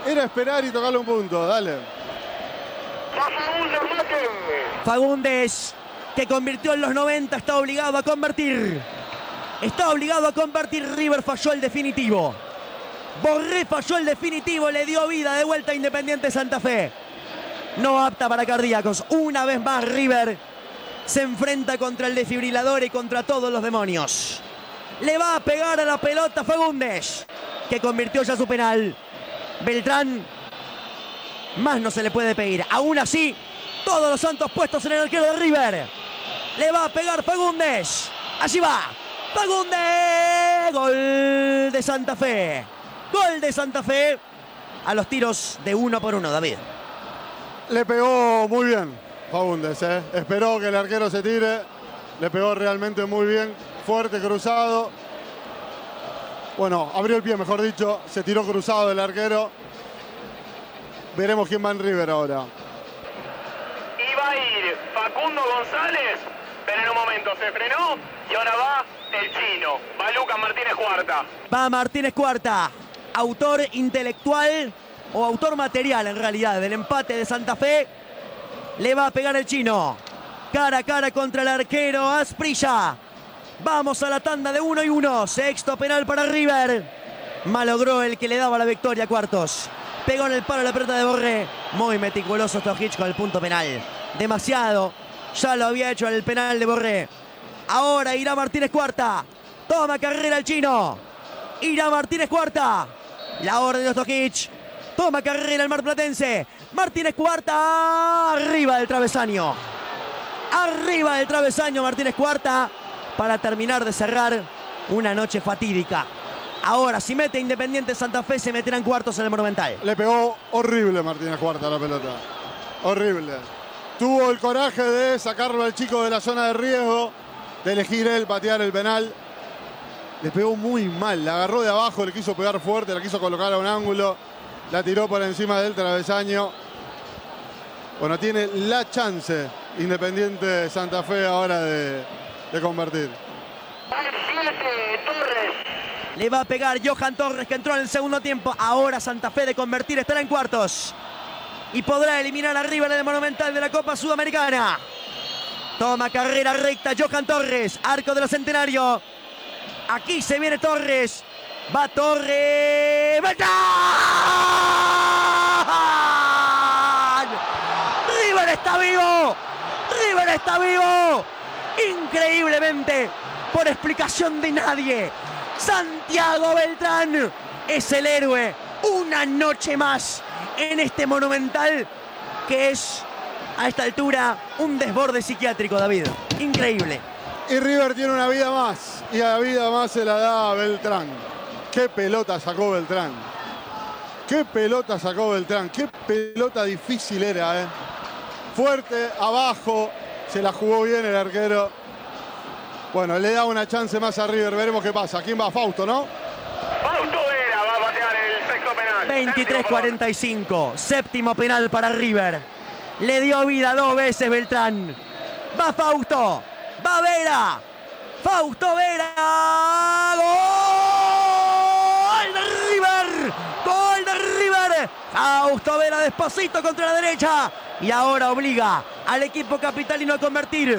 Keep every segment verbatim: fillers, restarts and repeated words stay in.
era esperar y tocarle un punto. Dale. Fagundes, que convirtió en los noventa, está obligado a convertir. Está obligado a convertir. River falló el definitivo. Borré falló el definitivo, le dio vida de vuelta a Independiente Santa Fe. No apta para cardíacos. Una vez más River se enfrenta contra el desfibrilador y contra todos los demonios. Le va a pegar a la pelota Fagundes, que convirtió ya su penal. Beltrán, más no se le puede pedir. Aún así, todos los santos puestos en el arquero de River. Le va a pegar Fagundes. Allí va. Fagundes. Gol de Santa Fe. Gol de Santa Fe. A los tiros de uno por uno, David. Le pegó muy bien Fagundes, ¿eh? Esperó que el arquero se tire. Le pegó realmente muy bien. Fuerte, cruzado. Bueno, abrió el pie, mejor dicho. Se tiró cruzado el arquero. Veremos quién va en River ahora. Iba a ir Facundo González, pero en un momento se frenó y ahora va el chino. Va Lucas Martínez Cuarta. Va Martínez Cuarta, autor intelectual o autor material en realidad del empate de Santa Fe. Le va a pegar el chino. Cara a cara contra el arquero Asprilla. Vamos a la tanda de uno y uno. Sexto penal para River. Malogró el que le daba la victoria a Cuartos. Pegó en el palo la pelota de Borré. Muy meticuloso Stojic con el punto penal. Demasiado. Ya lo había hecho el penal de Borré. Ahora irá Martínez Cuarta. Toma carrera el chino. Irá Martínez Cuarta. La orden de Stojic. Toma carrera el marplatense. Martínez Cuarta. Arriba del travesaño. Arriba del travesaño Martínez Cuarta. Para terminar de cerrar una noche fatídica. Ahora, si mete Independiente Santa Fe, se meterán cuartos en el Monumental. Le pegó horrible Martínez Cuarta a la pelota. Horrible. Tuvo el coraje de sacarlo al chico de la zona de riesgo, de elegir él patear el penal. Le pegó muy mal. La agarró de abajo, le quiso pegar fuerte, la quiso colocar a un ángulo. La tiró por encima del travesaño. Bueno, tiene la chance Independiente Santa Fe ahora de, de convertir. Le va a pegar Johan Torres, que entró en el segundo tiempo. Ahora Santa Fe de convertir estará en cuartos. Y podrá eliminar a River en el Monumental de la Copa Sudamericana. Toma carrera recta Johan Torres. Arco de los Centenario. Aquí se viene Torres. Va Torres. ¡Beltrán! ¡River está vivo! ¡River está vivo! Increíblemente, por explicación de nadie, Santiago Beltrán es el héroe. Una noche más en este Monumental que es a esta altura un desborde psiquiátrico, David. Increíble. Y River tiene una vida más. Y a la vida más se la da a Beltrán. Qué pelota sacó Beltrán. Qué pelota sacó Beltrán. Qué pelota difícil era, ¿eh? Fuerte, abajo. Se la jugó bien el arquero. Bueno, le da una chance más a River. Veremos qué pasa. ¿Quién va? Fausto, ¿no? Fausto Vera va a patear el sexto penal. veintitrés cuarenta y cinco. Séptimo penal para River. Le dio vida dos veces Beltrán. Va Fausto. Va Vera. Fausto Vera. ¡Gol de River! ¡Gol de River! Fausto Vera despacito contra la derecha. Y ahora obliga al equipo capitalino a convertir.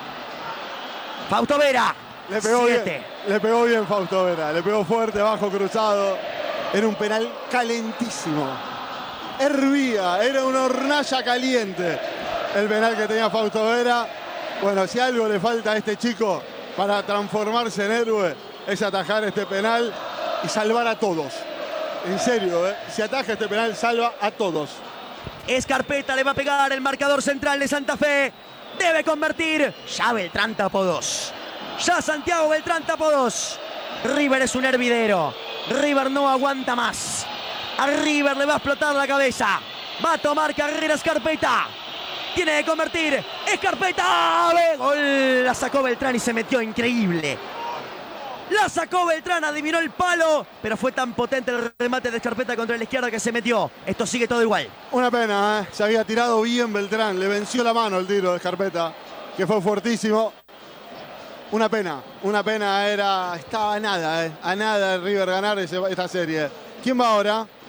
Fausto Vera. Le pegó Siete. bien. Le pegó bien Fausto Vera. Le pegó fuerte, bajo, cruzado. Era un penal calentísimo. Hervía. Era una hornalla caliente el penal que tenía Fausto Vera. Bueno, si algo le falta a este chico para transformarse en héroe, es atajar este penal y salvar a todos. En serio, ¿eh? Si ataja este penal, salva a todos. Escarpeta le va a pegar el marcador central de Santa Fe. Debe convertir. Ya Beltrán tapó dos. Ya Santiago Beltrán tapó dos. River es un hervidero. River no aguanta más. A River le va a explotar la cabeza. Va a tomar carrera Escarpeta. Tiene que convertir. Escarpeta. Gol. La sacó Beltrán y se metió. Increíble. La sacó Beltrán, adivinó el palo, pero fue tan potente el remate de Escarpeta contra la izquierda que se metió. Esto sigue todo igual. Una pena, ¿eh? Se había tirado bien Beltrán. Le venció la mano el tiro de Escarpeta, que fue fuertísimo. Una pena, una pena. Era, estaba a nada, ¿eh? A nada el River ganar ese, esta serie. ¿Quién va ahora?